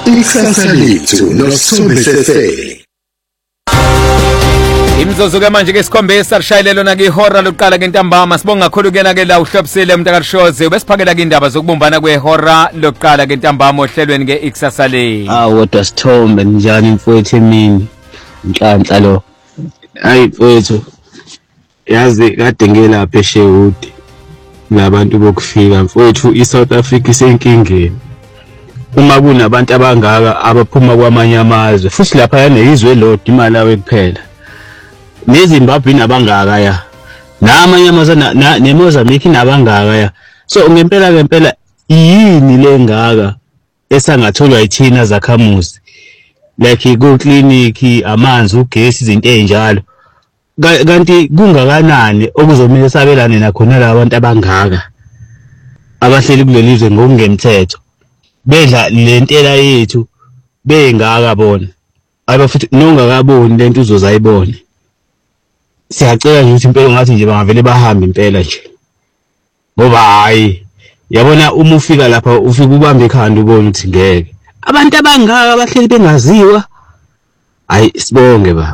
Ikusasa lethu noSombesese. Imzozo ke manje ke sikhombisa lishayelelo na ke ihora lokuqala ke ntambama sibonga kakhulu ke na ke la uhlobisile umntakarishoze ubesiphakelela ke indaba zokubumbana kwehora lokuqala ke ntambama ohlelweni ke Ikusasa le. Kodwa Sithombe njani mfowethu emini inhlanhla lo. Hayi mfowethu yazi kade ngelapha eShehudi labantu bokufika mfowethu iSouth Africa isenkingeni. Uma kunabantu abangaka abaphuma kwamanye amazwe futhi lapha yana izwe lodwa imali yawe kuphela. NeZimbabwe inabangaka ya namanye amazwe neMozambique inabangaka ya so ngempela yini lengaka esangatholwa yithina zakhamuzi like ku clinic amanzi ugesi izinto ezinjalo kanti kungakanani okuzomela sabelane nakhona labantu abangaka abahleli kuleli izwe ngokungemthetho bedla lentela yethu bengaka bona abafuthi nongakaboni lento uzozayibona. Siyacela nje ukuthi impela ngathi nje bangavele bahambe impela nje ngoba hayi yabona uma ufika lapha ufika ubambe ikhanda ubone ukuthi ngeke abantu abangaka abahleli bengaziwa. Hayi sibonge baba.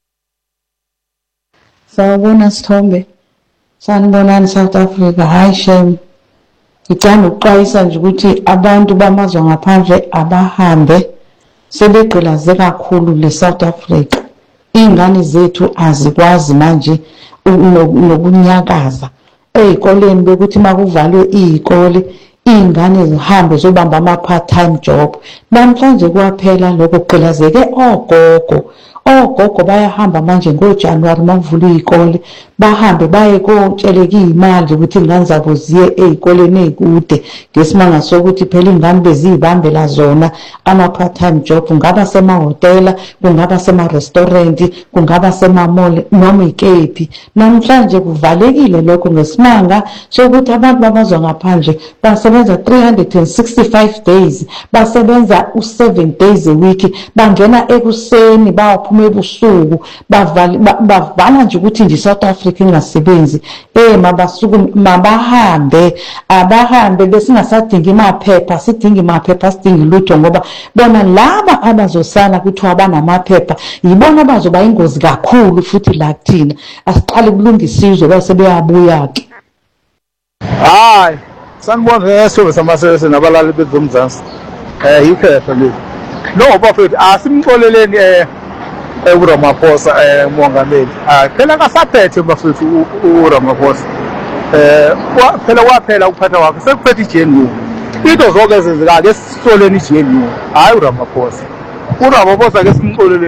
Sawubona Sithombe, sanibonani South Africa. Hayi shame, ngicela ukuqwayisa nje ukuthi abantu bamazwe ngaphandle abahambe sebegqilaze kakhulu le South Africa. Ingane zethu azikwazi manje nokunyakaza ezikoleni bekuthi makuvalwe izikole ingane zihambe zobamba ama part-time job. Namhlanje kwaphela lokho kugqilazeke ogogo bayahamba manje ngoJanuary makuvulwa izikole bahambe baye kotsheleka imali ukuthi ingane zabo ziye ezikoleni ezikude ngesimanga sokuthi phela ingane bezibambela zona ama part-time job, kungaba semahotela, kungaba sema-restaurant, kungaba sema-mall noma ikephi. Namhlanje kuvalekile lokho ngesimanga sokuthi abantu bamazwe ngaphandle basebenza 365 days, basebenza u7 days a week, bangena ekuseni bayaphuma ebusuku, bavala nje ukuthi nje South Africa ingasebenzi. Mabasuku mabahambe abahambe besingasadingi amaphepha, sidingi amaphepha, sidingi lutho ngoba bona laba abazosala ukuthi abanamaphepha yibona abazoba ingozi kakhulu futhi la kuthina. Asiqale kulungisizwe bese beyabuya ke. Hayi sanibona ngesobe samaselese nabalali bezomzansi iphepha le no bafethu asimxoleleni uRamaphosa umongameli phela kasaphethe bafethu uRamaphosa phela waphela ukuphatha wakhe sekuphethe ijeni into zonke ezenzeka ke sisoleni ijeni hayi uRamaphosa ke simxoleleni.